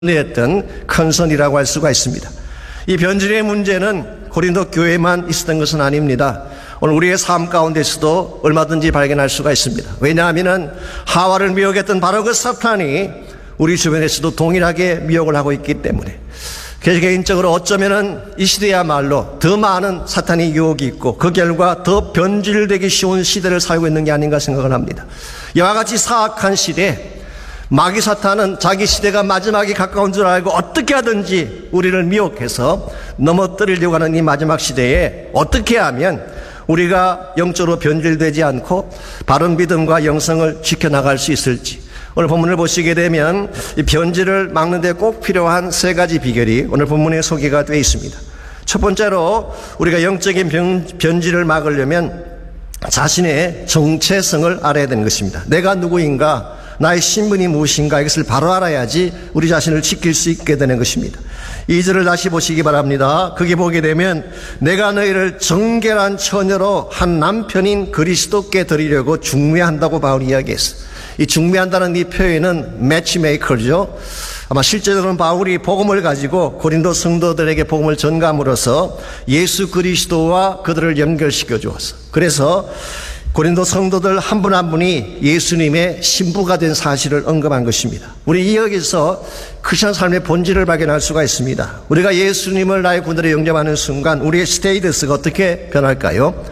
했던 컨선이라고 할 수가 있습니다. 이 변질의 문제는 고린도 교회만 있었던 것은 아닙니다. 오늘 우리의 삶 가운데서도 얼마든지 발견할 수가 있습니다. 왜냐하면 하와를 미혹했던 바로 그 사탄이 우리 주변에서도 동일하게 미혹을 하고 있기 때문에, 개인적으로 어쩌면은 이 시대야말로 더 많은 사탄의 유혹이 있고 그 결과 더 변질되기 쉬운 시대를 살고 있는 게 아닌가 생각을 합니다. 이와 같이 사악한 시대에 마귀 사탄은 자기 시대가 마지막이 가까운 줄 알고 어떻게 하든지 우리를 미혹해서 넘어뜨리려고 하는 이 마지막 시대에 어떻게 하면 우리가 영적으로 변질되지 않고 바른 믿음과 영성을 지켜나갈 수 있을지, 오늘 본문을 보시게 되면 이 변질을 막는 데 꼭 필요한 세 가지 비결이 오늘 본문에 소개가 되어 있습니다. 첫 번째로 우리가 영적인 변질을 막으려면 자신의 정체성을 알아야 되는 것입니다. 내가 누구인가, 나의 신분이 무엇인가, 이것을 바로 알아야지 우리 자신을 지킬 수 있게 되는 것입니다. 2절을 다시 보시기 바랍니다. 거기 보게 되면 내가 너희를 정결한 처녀로 한 남편인 그리스도께 드리려고 중매한다고 바울이 이야기했어요. 이 중매한다는 이 표현은 매치메이커죠. 아마 실제로는 바울이 복음을 가지고 고린도 성도들에게 복음을 전감으로써 예수 그리스도와 그들을 연결시켜 주었어. 그래서 고린도 성도들 한 분 한 분이 예수님의 신부가 된 사실을 언급한 것입니다. 우리 여기서 크리스천 삶의 본질을 발견할 수가 있습니다. 우리가 예수님을 나의 구원으로 영접하는 순간 우리의 스테이터스가 어떻게 변할까요?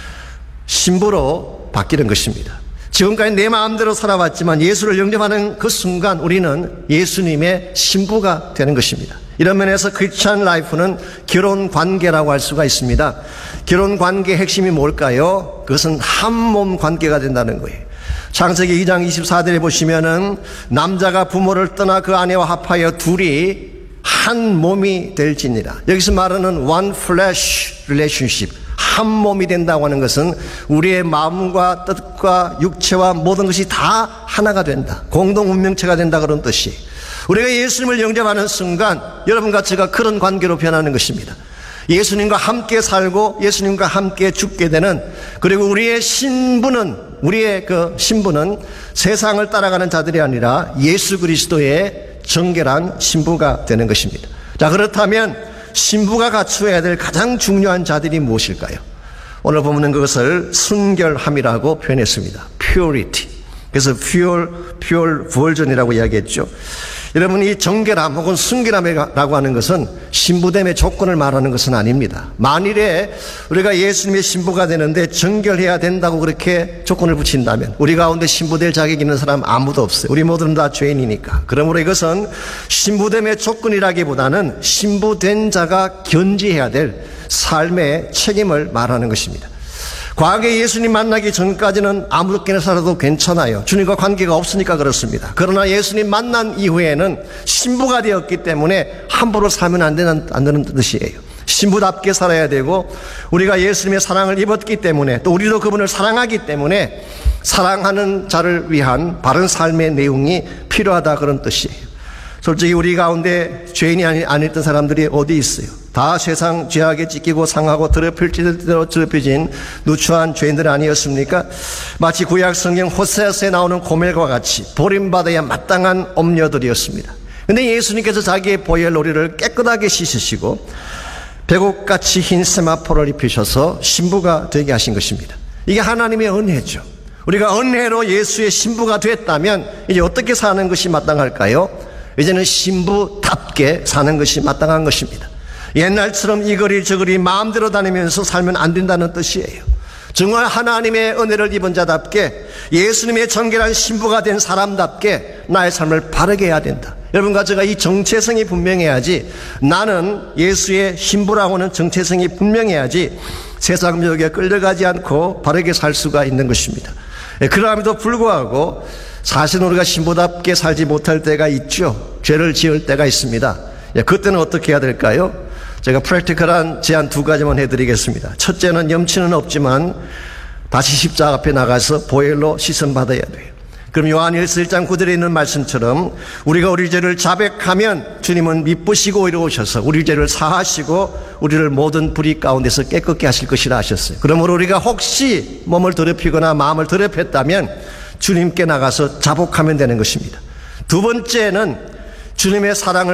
신부로 바뀌는 것입니다. 지금까지 내 마음대로 살아왔지만 예수를 영접하는 그 순간 우리는 예수님의 신부가 되는 것입니다. 이런 면에서 크리스천 라이프는 결혼 관계라고 할 수가 있습니다. 결혼 관계의 핵심이 뭘까요? 그것은 한 몸 관계가 된다는 거예요. 창세기 2장 24절에 보시면은 남자가 부모를 떠나 그 아내와 합하여 둘이 한 몸이 될지니라. 여기서 말하는 one flesh relationship, 한 몸이 된다고 하는 것은 우리의 마음과 뜻과 육체와 모든 것이 다 하나가 된다, 공동 운명체가 된다, 그런 뜻이. 우리가 예수님을 영접하는 순간 여러분과 제가 그런 관계로 변하는 것입니다. 예수님과 함께 살고 예수님과 함께 죽게 되는, 그리고 우리의 신분은 세상을 따라가는 자들이 아니라 예수 그리스도의 정결한 신부가 되는 것입니다. 자, 그렇다면 신부가 갖추어야 될 가장 중요한 자들이 무엇일까요? 오늘 보면 그것을 순결함이라고 표현했습니다. purity. 그래서 pure virgin이라고 이야기했죠. 여러분, 이 정결함 혹은 순결함이라고 하는 것은 신부됨의 조건을 말하는 것은 아닙니다. 만일에 우리가 예수님의 신부가 되는데 정결해야 된다고 그렇게 조건을 붙인다면 우리 가운데 신부될 자격이 있는 사람 아무도 없어요. 우리 모두는 다 죄인이니까. 그러므로 이것은 신부됨의 조건이라기보다는 신부된 자가 견지해야 될 삶의 책임을 말하는 것입니다. 과거에 예수님 만나기 전까지는 아무렇게나 살아도 괜찮아요. 주님과 관계가 없으니까 그렇습니다. 그러나 예수님 만난 이후에는 신부가 되었기 때문에 함부로 살면 안 되는 뜻이에요. 신부답게 살아야 되고, 우리가 예수님의 사랑을 입었기 때문에, 또 우리도 그분을 사랑하기 때문에 사랑하는 자를 위한 바른 삶의 내용이 필요하다, 그런 뜻이에요. 솔직히 우리 가운데 죄인이 아니었던 사람들이 어디 있어요? 다 세상 죄악에 찢기고 상하고 더럽혀진 누추한 죄인들 아니었습니까? 마치 구약 성경 호세아서에 나오는 고멜과 같이 버림받아야 마땅한 엄녀들이었습니다. 근데 예수님께서 자기의 보혈로 우리를 깨끗하게 씻으시고 백옥같이 흰 세마포를 입히셔서 신부가 되게 하신 것입니다. 이게 하나님의 은혜죠. 우리가 은혜로 예수의 신부가 됐다면 이제 어떻게 사는 것이 마땅할까요? 이제는 신부답게 사는 것이 마땅한 것입니다. 옛날처럼 이거리 저거리 마음대로 다니면서 살면 안 된다는 뜻이에요. 정말 하나님의 은혜를 입은 자답게 예수님의 정결한 신부가 된 사람답게 나의 삶을 바르게 해야 된다. 여러분과 제가 이 정체성이 분명해야지, 나는 예수의 신부라고 하는 정체성이 분명해야지 세상 묘역에 끌려가지 않고 바르게 살 수가 있는 것입니다. 그럼에도 불구하고 사실은 우리가 신부답게 살지 못할 때가 있죠. 죄를 지을 때가 있습니다. 그때는 어떻게 해야 될까요? 제가 프랙티컬한 제안 두 가지만 해드리겠습니다. 첫째는 염치는 없지만 다시 십자가 앞에 나가서 보혈로 씻음받아야 돼요. 그럼 요한일서 1장 9절에 있는 말씀처럼 우리가 우리 죄를 자백하면 주님은 미쁘시고 이루오셔서 우리 죄를 사하시고 우리를 모든 불의 가운데서 깨끗게 하실 것이라 하셨어요. 그러므로 우리가 혹시 몸을 더럽히거나 마음을 더럽혔다면 주님께 나가서 자복하면 되는 것입니다. 두 번째는 주님의 사랑을